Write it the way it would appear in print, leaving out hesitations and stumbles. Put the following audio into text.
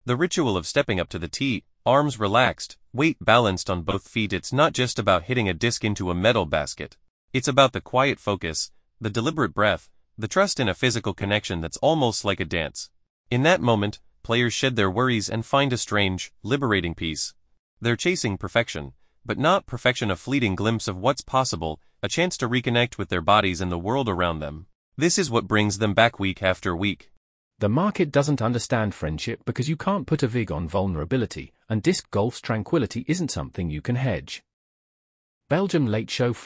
The ritual of stepping up to the tee, arms relaxed, weight balanced on both feet. It's not just about hitting a disc into a metal basket. It's about the quiet focus, the deliberate breath, the trust in a physical connection that's almost like a dance. In that moment, players shed their worries and find a strange, liberating peace. They're chasing perfection, but not perfection, a fleeting glimpse of what's possible, a chance to reconnect with their bodies and the world around them. This is what brings them back week after week. The market doesn't understand friendship because you can't put a vig on vulnerability, and disc golf's tranquility isn't something you can hedge. Belgium Late Show